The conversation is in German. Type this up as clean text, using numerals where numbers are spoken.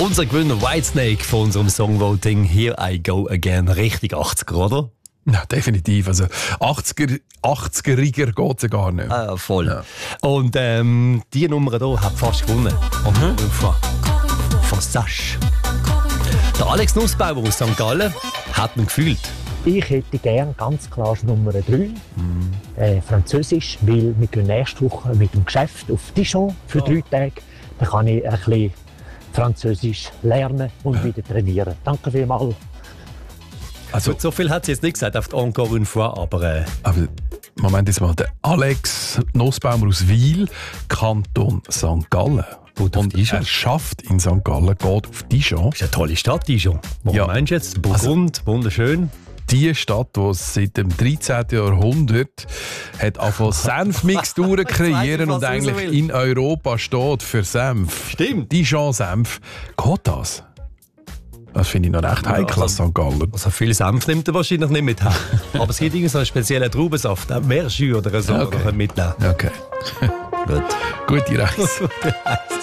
Unser Gewinner Whitesnake von unserem Songvoting Here I Go Again. Richtig 80er, oder? Ja, definitiv. Also 80er-Riger geht es ja gar nicht. Voll. Ja. Und die Nummer hier hat fast gewonnen. Von Sasch. Der Alex Nussbaumer aus St. Gallen hat ihn gefühlt. Ich hätte gern ganz klar Nummer 3, Französisch, weil wir gehen nächste Woche mit dem Geschäft auf Dijon für 3 Tage. Dann kann ich ein bisschen Französisch lernen und wieder trainieren. Danke vielmals. Also, so viel hat sie jetzt nicht gesagt, auf die Encore une fois, aber Moment jetzt mal, der Alex Nussbaumer aus Wil, Kanton St. Gallen. Und er schafft in St. Gallen, geht auf Dijon. Das ist eine tolle Stadt, Dijon. Wo meinst du jetzt? Burgund, wunderschön. Die Stadt, die seit dem 13. Jahrhundert hat angefangen Senfmixturen kreieren und eigentlich in Europa steht für Senf. Stimmt. Dijon-Senf. Geht das? Das finde ich noch recht heikel als St. Gallen. Also viel Senf nimmt er wahrscheinlich nicht mit. Aber es gibt so einen speziellen Traubensaft, Meerschü oder so, den man mitnehmen. Okay. Gut. Gute Reise.